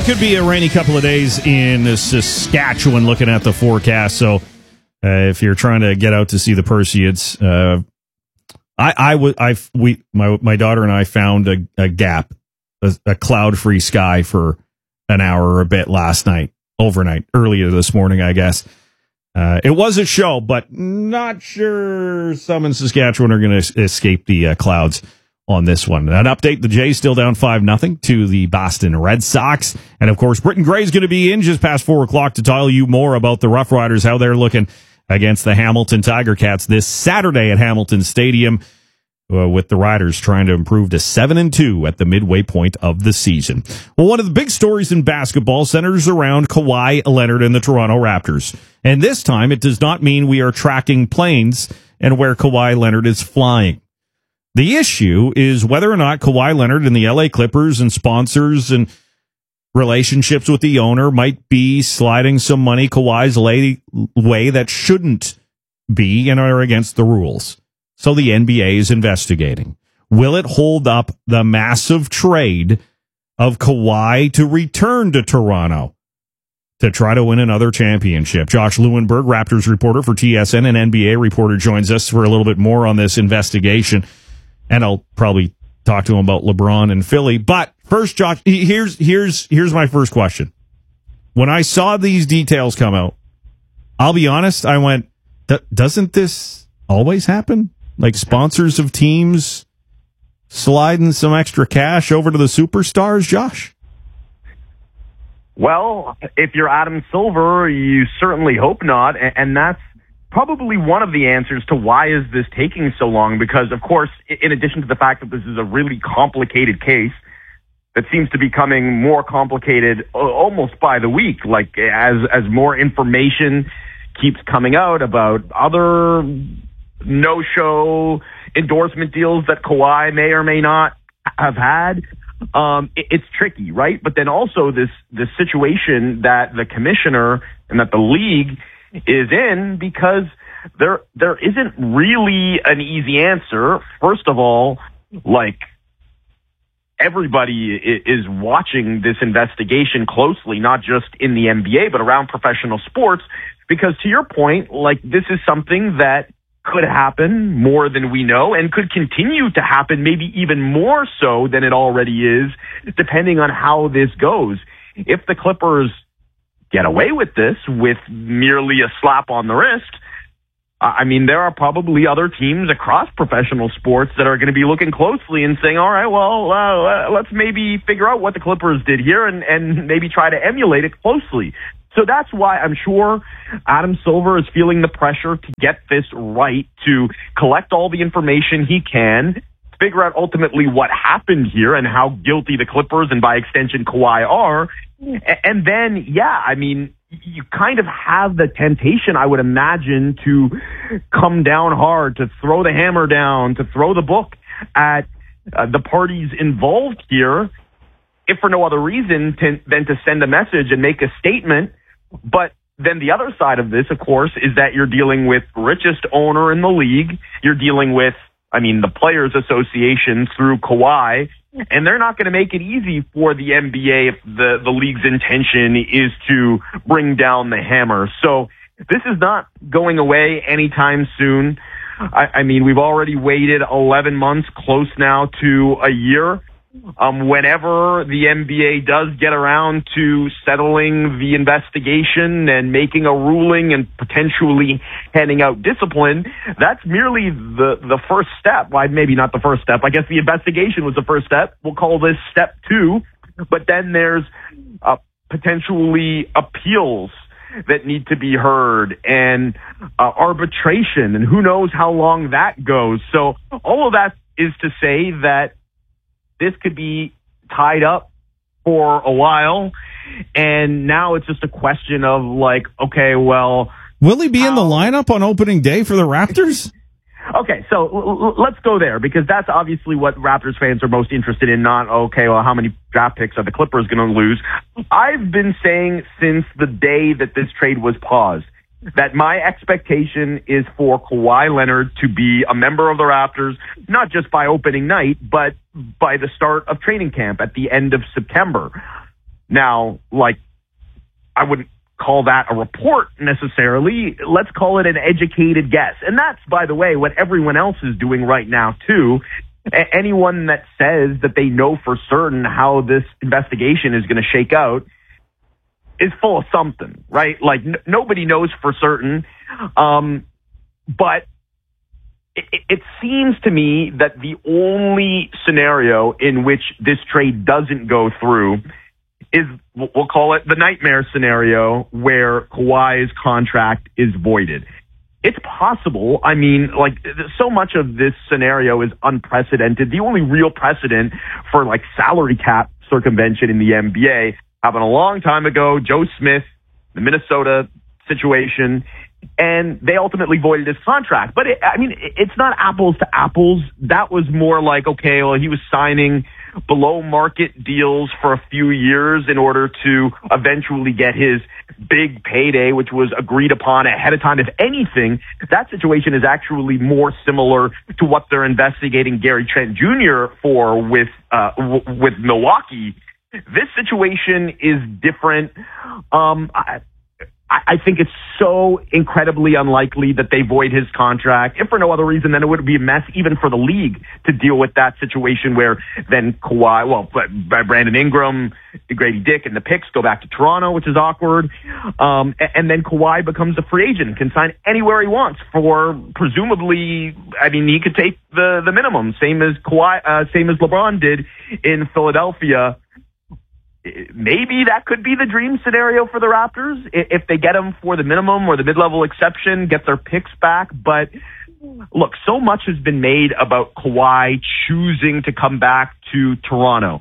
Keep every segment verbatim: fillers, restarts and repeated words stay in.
could be a rainy couple of days in Saskatchewan looking at the forecast. So uh, if you're trying to get out to see the Perseids, uh, I, I, w- I, we, my, my daughter and I found a, a gap, a, a cloud-free sky for an hour or a bit last night, overnight, earlier this morning, I guess. Uh, it was a show, but not sure some in Saskatchewan are going to escape the uh, clouds on this one. An update, the Jays still down five nothing to the Boston Red Sox. And, of course, Britton Gray's going to be in just past four o'clock to tell you more about the Rough Riders, how they're looking against the Hamilton Tiger Cats this Saturday at Hamilton Stadium, uh, with the Riders trying to improve to seven and two at the midway point of the season. Well, one of the big stories in basketball centers around Kawhi Leonard and the Toronto Raptors. And this time, it does not mean we are tracking planes and where Kawhi Leonard is flying. The issue is whether or not Kawhi Leonard and the L A Clippers and sponsors and relationships with the owner might be sliding some money Kawhi's way that shouldn't be and are against the rules. So the N B A is investigating. Will it hold up the massive trade of Kawhi to return to Toronto to try to win another championship? Josh Lewenberg, Raptors reporter for T S N and N B A reporter, joins us for a little bit more on this investigation. And I'll probably talk to him about LeBron and Philly. But first, Josh, here's here's here's my first question. When I saw these details come out, I'll be honest, I went, doesn't this always happen? Like sponsors of teams sliding some extra cash over to the superstars, Josh? Well, if you're Adam Silver, you certainly hope not. And that's probably one of the answers to why is this taking so long, because, of course, in addition to the fact that this is a really complicated case that seems to be becoming more complicated almost by the week, like as as more information keeps coming out about other no-show endorsement deals that Kawhi may or may not have had. Um, it, it's tricky, right? But then also this this situation that the commissioner and that the league is in, because there there isn't really an easy answer. First of all, like, everybody is watching this investigation closely, not just in the N B A, but around professional sports, because to your point, like, this is something that could happen more than we know and could continue to happen, maybe even more so than it already is, depending on how this goes. If the Clippers get away with this with merely a slap on the wrist, I mean, there are probably other teams across professional sports that are going to be looking closely and saying, all right, well, uh, let's maybe figure out what the Clippers did here and, and maybe try to emulate it closely. So that's why I'm sure Adam Silver is feeling the pressure to get this right, to collect all the information he can, figure out ultimately what happened here and how guilty the Clippers and by extension Kawhi are. And then, yeah, I mean, you kind of have the temptation, I would imagine, to come down hard, to throw the hammer down, to throw the book at uh, the parties involved here, if for no other reason to, than to send a message and make a statement. But then the other side of this, of course, is that you're dealing with richest owner in the league. You're dealing with, I mean, the Players Association through Kawhi, and they're not going to make it easy for the N B A if the, the league's intention is to bring down the hammer. So this is not going away anytime soon. I, I mean, we've already waited eleven months, close now to a year. Um, whenever the N B A does get around to settling the investigation and making a ruling and potentially handing out discipline, that's merely the, the first step. Well, maybe not the first step. I guess the investigation was the first step. We'll call this step two. But then there's uh, potentially appeals that need to be heard and uh, arbitration, and who knows how long that goes. So all of that is to say that this could be tied up for a while, and now it's just a question of, like, okay, well... Will he be how... in the lineup on opening day for the Raptors? Okay, so l- l- let's go there, because that's obviously what Raptors fans are most interested in, not, okay, well, how many draft picks are the Clippers going to lose? I've been saying since the day that this trade was paused that my expectation is for Kawhi Leonard to be a member of the Raptors, not just by opening night, but by the start of training camp at the end of September. Now, like, I wouldn't call that a report necessarily. Let's call it an educated guess. And that's, by the way, what everyone else is doing right now, too. A- anyone that says that they know for certain how this investigation is going to shake out is full of something, right? Like, n- nobody knows for certain. Um, but it, it seems to me that the only scenario in which this trade doesn't go through is, we'll call it the nightmare scenario, where Kawhi's contract is voided. It's possible. I mean, like, so much of this scenario is unprecedented. The only real precedent for, like, salary cap circumvention in the N B A happened a long time ago. Joe Smith, the Minnesota situation, and they ultimately voided his contract. But, it, I mean, it's not apples to apples. That was more like, okay, well, he was signing below market deals for a few years in order to eventually get his big payday, which was agreed upon ahead of time. If anything, that situation is actually more similar to what they're investigating Gary Trent Junior for with uh, w- with Milwaukee. This situation is different. Um, I, I think it's so incredibly unlikely that they void his contract, if for no other reason than it would be a mess even for the league to deal with that situation where then Kawhi, well, Brandon Ingram, Grady Dick, and the picks go back to Toronto, which is awkward. Um, and then Kawhi becomes a free agent, can sign anywhere he wants for presumably, I mean, he could take the, the minimum, same as Kawhi, uh, same as LeBron did in Philadelphia. Maybe that could be the dream scenario for the Raptors if they get him for the minimum or the mid-level exception, get their picks back. But look, so much has been made about Kawhi choosing to come back to Toronto.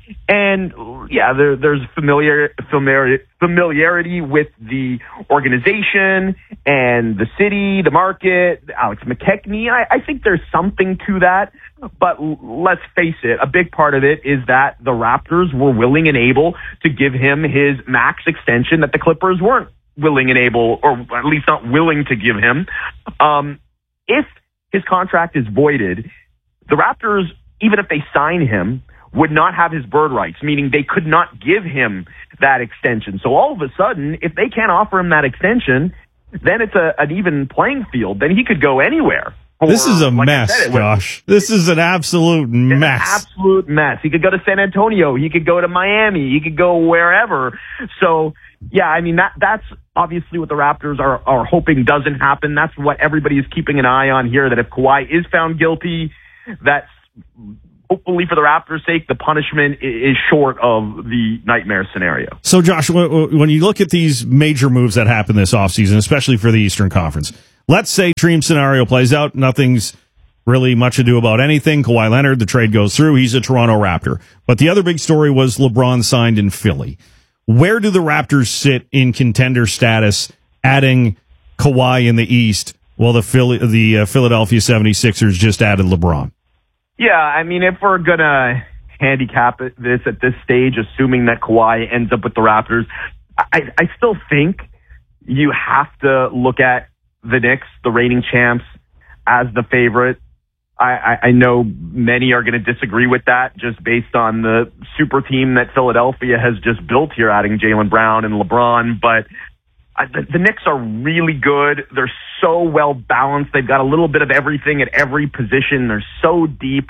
And yeah, there, there's familiar, familiar, familiarity with the organization and the city, the market, Alex McKechnie. I, I think there's something to that. But let's face it, a big part of it is that the Raptors were willing and able to give him his max extension that the Clippers weren't willing and able, or at least not willing to give him. Um, if his contract is voided, the Raptors, even if they sign him, would not have his bird rights, meaning they could not give him that extension. So all of a sudden, if they can't offer him that extension, then it's a, an even playing field. Then he could go anywhere. For, this is a like mess, said, Josh. This is an absolute mess. An absolute mess. He could go to San Antonio. He could go to Miami. He could go wherever. So, yeah, I mean, that that's obviously what the Raptors are, are hoping doesn't happen. That's what everybody is keeping an eye on here, that if Kawhi is found guilty, that's hopefully for the Raptors' sake, the punishment is short of the nightmare scenario. So, Josh, when you look at these major moves that happen this offseason, especially for the Eastern Conference, let's say dream scenario plays out, nothing's really much ado about anything. Kawhi Leonard, the trade goes through. He's a Toronto Raptor. But the other big story was LeBron signed in Philly. Where do the Raptors sit in contender status, adding Kawhi in the East, while the Philly, the uh, Philadelphia seventy-sixers just added LeBron? Yeah, I mean, if we're going to handicap this at this stage, assuming that Kawhi ends up with the Raptors, I, I still think you have to look at the Knicks, the reigning champs, as the favorite. I, I, I know many are going to disagree with that just based on the super team that Philadelphia has just built here, adding Jaylen Brown and LeBron. But I, the, the Knicks are really good. They're so well balanced. They've got a little bit of everything at every position. They're so deep.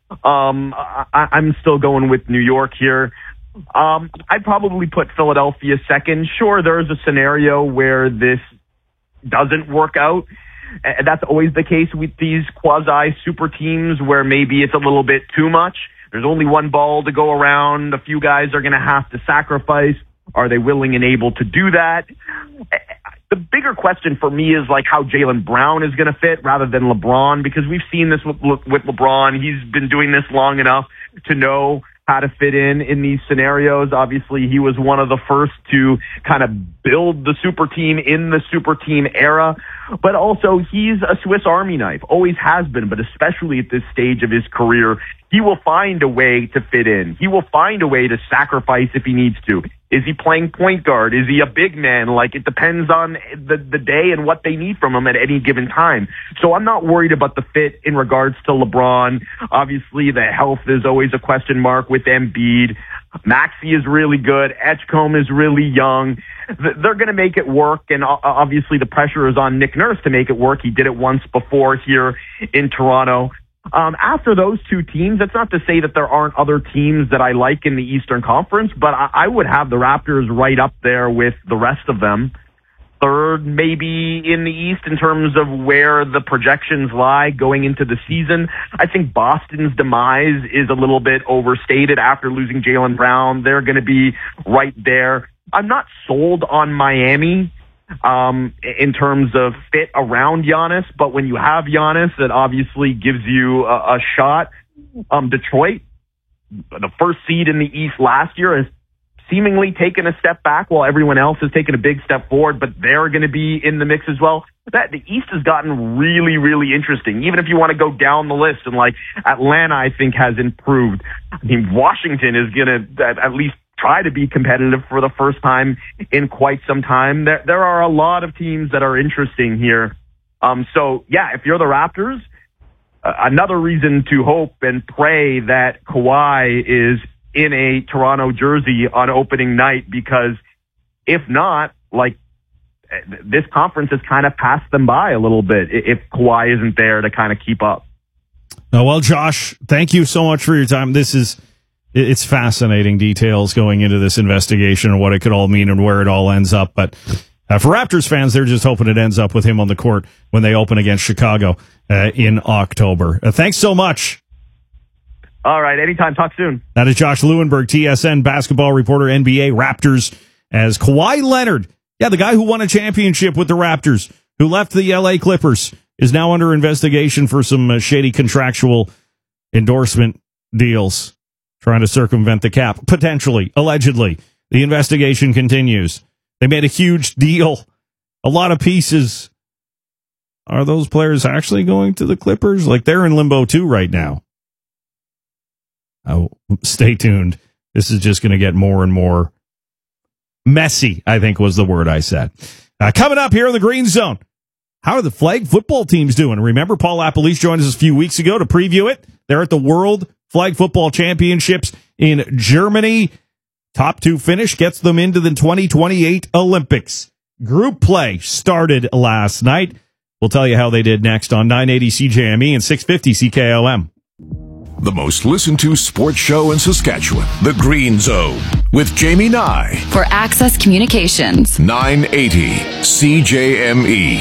Um, I, I'm still going with New York here. Um, I'd probably put Philadelphia second. Sure, there's a scenario where this doesn't work out. And that's always the case with these quasi super teams where maybe it's a little bit too much. There's only one ball to go around. A few guys are going to have to sacrifice. Are they willing and able to do that? The bigger question for me is like how Jaylen Brown is going to fit rather than LeBron, because we've seen this with, with LeBron. He's been doing this long enough to know how to fit in in these scenarios. Obviously, he was one of the first to kind of build the super team in the super team era. But also, he's a Swiss Army knife, always has been, but especially at this stage of his career, he will find a way to fit in. He will find a way to sacrifice if he needs to. Is he playing point guard? Is he a big man? Like, it depends on the, the day and what they need from him at any given time. So I'm not worried about the fit in regards to LeBron. Obviously, the health is always a question mark with Embiid. Maxey is really good. Edgecombe is really young. They're going to make it work, and obviously the pressure is on Nick Nurse to make it work. He did it once before here in Toronto. Um, after those two teams, that's not to say that there aren't other teams that I like in the Eastern Conference, but I, I would have the Raptors right up there with the rest of them. Third, maybe in the East in terms of where the projections lie going into the season. I think Boston's demise is a little bit overstated after losing Jaylen Brown. They're going to be right there. I'm not sold on Miami um, in terms of fit around Giannis, but when you have Giannis, it obviously gives you a, a shot. Um, Detroit, the first seed in the East last year, has seemingly taken a step back while everyone else has taken a big step forward, but they're going to be in the mix as well. That the East has gotten really, really interesting. Even if you want to go down the list, and like Atlanta, I think has improved. I mean, Washington is going to at least try to be competitive for the first time in quite some time. There, there are a lot of teams that are interesting here. Um, so yeah, if you're the Raptors, uh, another reason to hope and pray that Kawhi is in a Toronto jersey on opening night, because if not, like, this conference has kind of passed them by a little bit if Kawhi isn't there to kind of keep up. Oh, well, Josh, thank you so much for your time. This is, it's fascinating details going into this investigation and what it could all mean and where it all ends up. But uh, for Raptors fans, they're just hoping it ends up with him on the court when they open against Chicago uh, in October. Uh, thanks so much. All right, anytime. Talk soon. That is Josh Lewenberg, T S N basketball reporter, N B A Raptors, as Kawhi Leonard, yeah, the guy who won a championship with the Raptors, who left the L A Clippers, is now under investigation for some uh, shady contractual endorsement deals, trying to circumvent the cap, potentially, allegedly. The investigation continues. They made a huge deal, a lot of pieces. Are those players actually going to the Clippers? Like, they're in limbo too right now. Oh, stay tuned. This is just going to get more and more messy, I think was the word I said. Uh, coming up here in the Green Zone, how are the flag football teams doing? Remember, Paul Lapalisse joined us a few weeks ago to preview it. They're at the World Flag Football Championships in Germany. Top two finish gets them into the twenty twenty-eight Olympics. Group play started last night. We'll tell you how they did next on nine eighty C J M E and six fifty C K O M. The most listened to sports show in Saskatchewan, The Green Zone, with Jamie Nye. For Access Communications. nine eighty C J M E.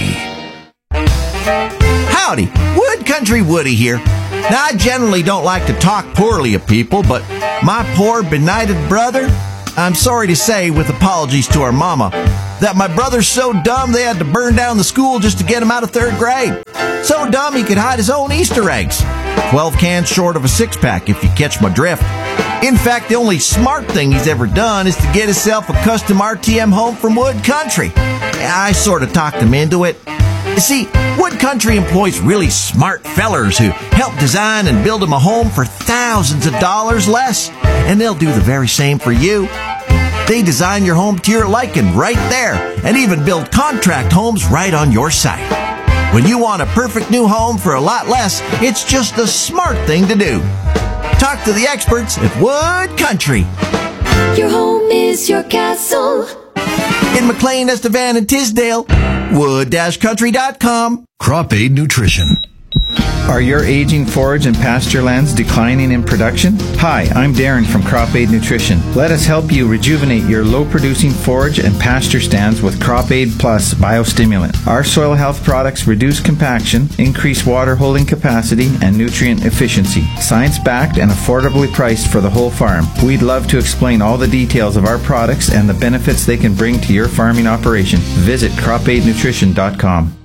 Howdy, Wood Country Woody here. Now, I generally don't like to talk poorly of people, but my poor benighted brother, I'm sorry to say, with apologies to our mama, that my brother's so dumb they had to burn down the school just to get him out of third grade. So dumb he could hide his own Easter eggs. Twelve cans short of a six-pack, if you catch my drift. In fact, the only smart thing he's ever done is to get himself a custom R T M home from Wood Country. I sort of talked him into it. You see, Wood Country employs really smart fellers who help design and build him a home for thousands of dollars less. And they'll do the very same for you. They design your home to your liking right there, and even build contract homes right on your site. When you want a perfect new home for a lot less, it's just the smart thing to do. Talk to the experts at Wood Country. Your home is your castle. In McLean, Estevan, and Tisdale, wood dash country dot com. Crop Aid Nutrition. Are your aging forage and pasture lands declining in production? Hi, I'm Darren from Crop Aid Nutrition. Let us help you rejuvenate your low-producing forage and pasture stands with Crop Aid Plus Biostimulant. Our soil health products reduce compaction, increase water holding capacity, and nutrient efficiency. Science-backed and affordably priced for the whole farm. We'd love to explain all the details of our products and the benefits they can bring to your farming operation. Visit crop aid nutrition dot com.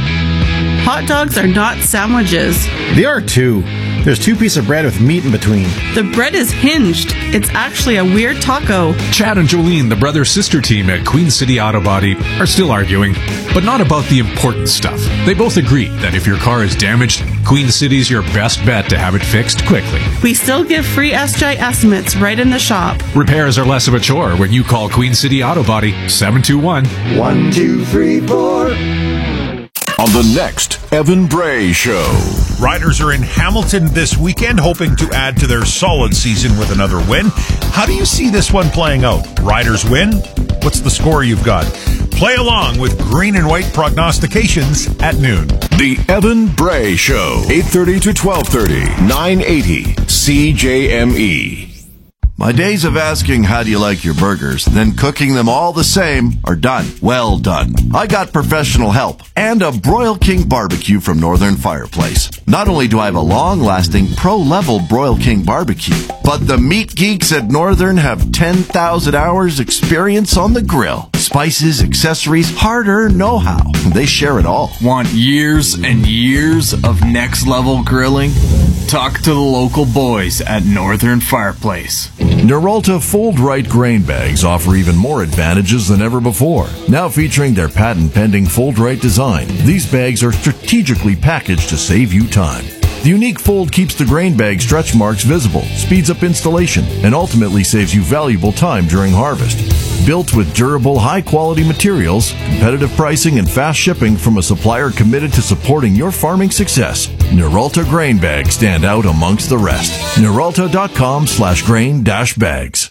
Hot dogs are not sandwiches. They are too. There's two pieces of bread with meat in between. The bread is hinged. It's actually a weird taco. Chad and Jolene, the brother-sister team at Queen City Auto Body, are still arguing, but not about the important stuff. They both agree that if your car is damaged, Queen City's your best bet to have it fixed quickly. We still give free S J estimates right in the shop. Repairs are less of a chore when you call Queen City Auto Body seven two one, one two three four. on the next Evan Bray Show. Riders are in Hamilton this weekend, hoping to add to their solid season with another win. How do you see this one playing out? Riders win? What's the score you've got? Play along with Green and White prognostications at noon. The Evan Bray Show, eight thirty to twelve thirty, nine eighty C J M E. My days of asking how do you like your burgers, then cooking them all the same are done. Well done. I got professional help and a Broil King barbecue from Northern Fireplace. Not only do I have a long-lasting pro-level Broil King barbecue, but the meat geeks at Northern have ten thousand hours experience on the grill. Spices, accessories, hard-earned know-how. They share it all. Want years and years of next-level grilling? Talk to the local boys at Northern Fireplace. Norolta Fold Right grain bags offer even more advantages than ever before. Now featuring their patent-pending Fold Right design, these bags are strategically packaged to save you time. The unique fold keeps the grain bag stretch marks visible, speeds up installation, and ultimately saves you valuable time during harvest. Built with durable, high-quality materials, competitive pricing, and fast shipping from a supplier committed to supporting your farming success, Norolta grain bags stand out amongst the rest. Norolta.com slash grain dash bags.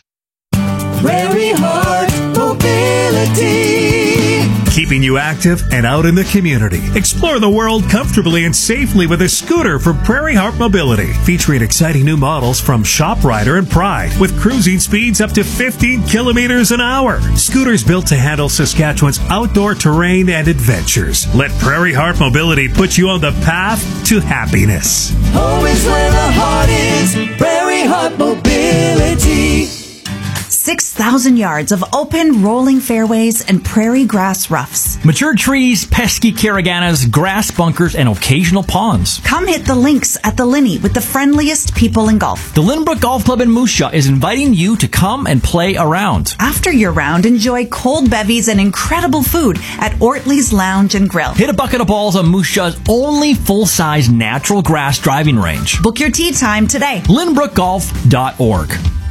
Prairie Heart Mobility. Keeping you active and out in the community. Explore the world comfortably and safely with a scooter from Prairie Heart Mobility. Featuring exciting new models from ShopRider and Pride with cruising speeds up to fifteen kilometers an hour. Scooters built to handle Saskatchewan's outdoor terrain and adventures. Let Prairie Heart Mobility put you on the path to happiness. Home is where the heart is. Prairie Heart Mobility. six thousand yards of open, rolling fairways and prairie grass roughs. Mature trees, pesky caraganas, grass bunkers, and occasional ponds. Come hit the links at the Linney with the friendliest people in golf. The Lynbrook Golf Club in Moose Jaw is inviting you to come and play around. After your round, enjoy cold bevies and incredible food at Ortley's Lounge and Grill. Hit a bucket of balls on Moose Jaw's only full-size natural grass driving range. Book your tee time today. Lynbrook Golf dot org.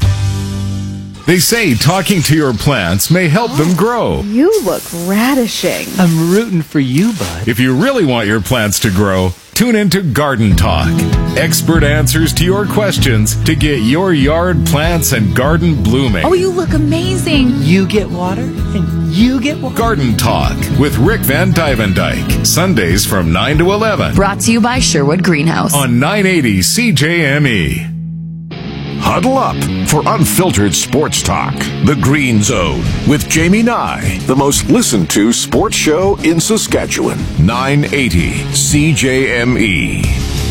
They say talking to your plants may help them grow. You look radishing. I'm rooting for you, bud. If you really want your plants to grow, tune into Garden Talk. Expert answers to your questions to get your yard plants and garden blooming. Oh, you look amazing. You get water and you get water. Garden Talk with Rick Van Dyvendijk. Sundays from nine to eleven. Brought to you by Sherwood Greenhouse. On nine eighty C J M E. Huddle up for unfiltered sports talk. The Green Zone with Jamie Nye, the most listened to sports show in Saskatchewan. nine eighty C J M E.